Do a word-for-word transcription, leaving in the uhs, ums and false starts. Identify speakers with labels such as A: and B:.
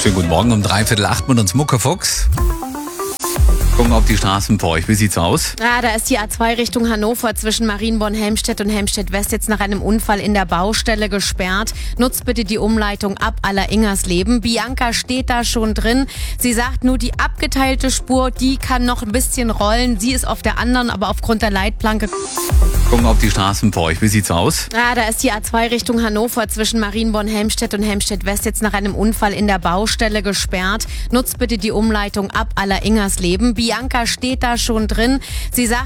A: Schönen guten Morgen um dreiviertel acht mit uns Muckefuchs. Gucken auf die Straßen vor euch. Wie sieht's aus?
B: Ah, da ist die A zwei Richtung Hannover zwischen Marienborn-Helmstedt und Helmstedt-West jetzt nach einem Unfall in der Baustelle gesperrt. Nutzt bitte die Umleitung ab Aller-Ingersleben. Bianca steht da schon drin. Sie sagt nur, die abgeteilte Spur, die kann noch ein bisschen rollen. Sie ist auf der anderen, aber aufgrund der Leitplanke.
A: Gucken auf die Straßen vor euch. Wie sieht's aus?
B: Ah, da ist die A zwei Richtung Hannover zwischen Marienborn-Helmstedt und Helmstedt-West jetzt nach einem Unfall in der Baustelle gesperrt. Nutzt bitte die Umleitung ab Aller-Ingersleben. Bianca steht da schon drin. Sie sagt